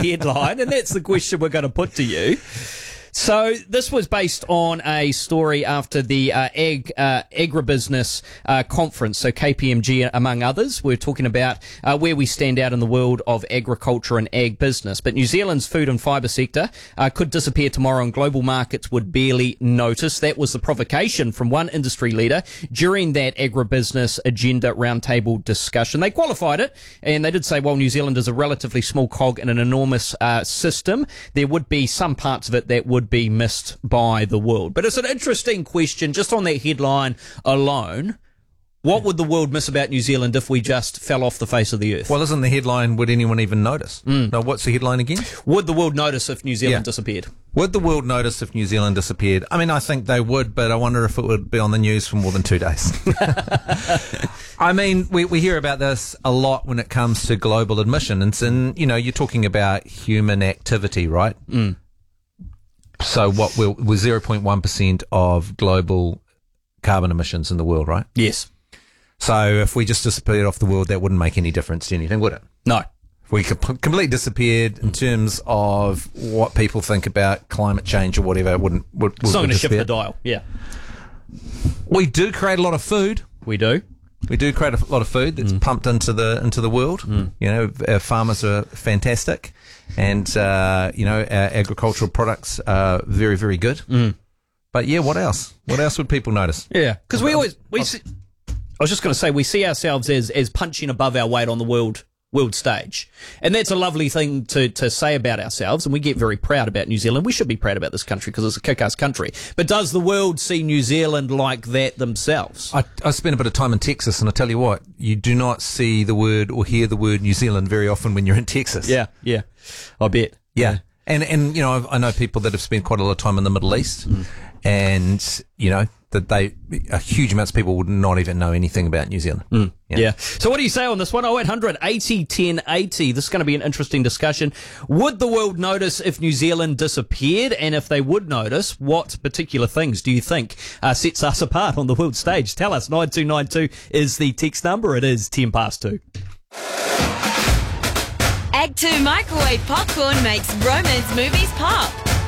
headline, and that's the question we're going to put to you. So this was based on a story after the agribusiness conference, so KPMG among others. We're talking about where we stand out in the world of agriculture and ag business. But New Zealand's food and fibre sector could disappear tomorrow and global markets would barely notice. That was the provocation from one industry leader during that agribusiness agenda roundtable discussion. They qualified it, and they did say, while New Zealand is a relatively small cog in an enormous system, there would be some parts of it that would be missed by the world. But it's an interesting question, just on that headline alone. What would the world miss about New Zealand if we just fell off the face of the earth? Well, isn't the headline, would anyone even notice? No, what's the headline again? Would the world notice if New Zealand disappeared? Would the world notice if New Zealand disappeared? I mean, I think they would, but I wonder if it would be on the news for more than 2 days. I mean, we hear about this a lot when it comes to global emissions, and, you know, you're talking about human activity, right? So we're 0.1% of global carbon emissions in the world, right? Yes. So if we just disappeared off the world, that wouldn't make any difference to anything, would it? No. If we completely disappeared in terms of what people think about climate change or whatever, it wouldn't. It's not going to shift the dial. Yeah. We do create a lot of food. We do. We do create a lot of food that's pumped into the world. You know, our farmers are fantastic, and you know, our agricultural products are very, very good. But yeah, what else? What else would people notice? Yeah, because I was just going to say, we see ourselves as punching above our weight on the world stage. And that's a lovely thing to say about ourselves, and we get very proud about New Zealand. We should be proud about this country because it's a kick-ass country. But does the world see New Zealand like that themselves? I spent a bit of time in Texas, and I tell you what, you do not see the word or hear the word New Zealand very often when you're in Texas. Yeah, I bet. Yeah. And you know, I know people that have spent quite a lot of time in the Middle East, and, you know, that a huge amounts of people would not even know anything about New Zealand. Yeah. So what do you say on this one? 0800 80 1080. This is going to be an interesting discussion. Would the world notice if New Zealand disappeared? And if they would notice, what particular things do you think sets us apart on the world stage? Tell us. 9292 is the text number. It is 10 past 2. Ag 2 microwave popcorn makes romance movies pop.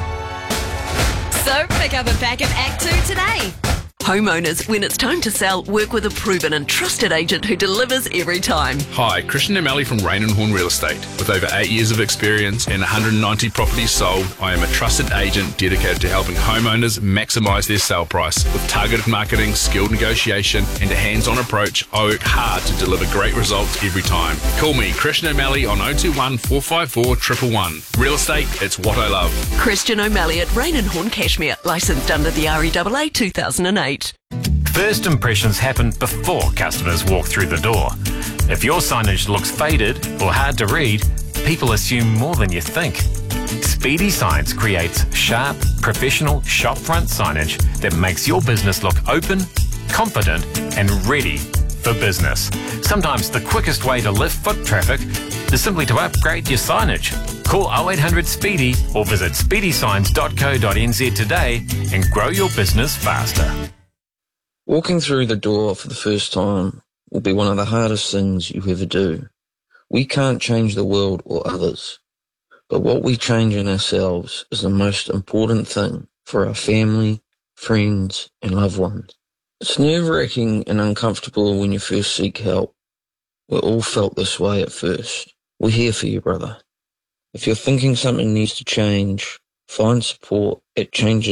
So pick up a pack of Ag 2 today. Homeowners, when it's time to sell, work with a proven and trusted agent who delivers every time. Hi, Christian O'Malley from Rain and Horn Real Estate. With over 8 years of experience and 190 properties sold, I am a trusted agent dedicated to helping homeowners maximise their sale price. With targeted marketing, skilled negotiation and a hands-on approach, I work hard to deliver great results every time. Call me, Christian O'Malley, on 021 454 111. Real estate, it's what I love. Christian O'Malley at Rain and Horn Cashmere, licensed under the REAA 2008. First impressions happen before customers walk through the door. If your signage looks faded or hard to read, people assume more than you think. Speedy Signs creates sharp, professional shopfront signage that makes your business look open, confident and ready for business. Sometimes the quickest way to lift foot traffic is simply to upgrade your signage. Call 0800 Speedy or visit speedysigns.co.nz today and grow your business faster. Walking through the door for the first time will be one of the hardest things you ever do. We can't change the world or others, but what we change in ourselves is the most important thing for our family, friends, and loved ones. It's nerve-wracking and uncomfortable when you first seek help. We all felt this way at first. We're here for you, brother. If you're thinking something needs to change, find support at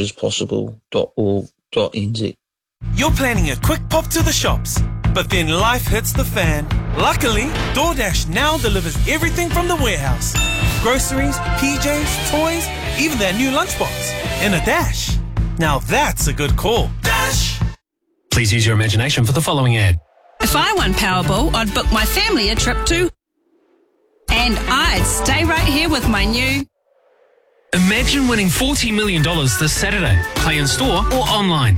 changespossible.org.nz. You're planning a quick pop to the shops, but then life hits the fan. Luckily, DoorDash now delivers everything from the warehouse. Groceries, PJs, toys, even their new lunchbox. In a dash. Now that's a good call. Dash! Please use your imagination for the following ad. If I won Powerball, I'd book my family a trip to... And I'd stay right here with my new... Imagine winning $40 million this Saturday. Play in store or online.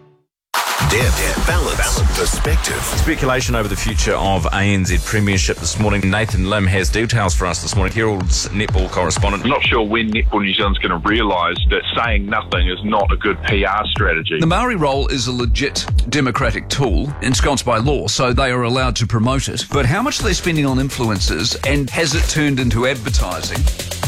Depth, balance, perspective. Speculation over the future of ANZ Premiership this morning. Nathan Lim has details for us this morning. Herald's netball correspondent. I'm not sure when Netball New Zealand's going to realise that saying nothing is not a good PR strategy. The Maori roll is a legit democratic tool ensconced by law, so they are allowed to promote it. But how much are they spending on influencers, and has it turned into advertising?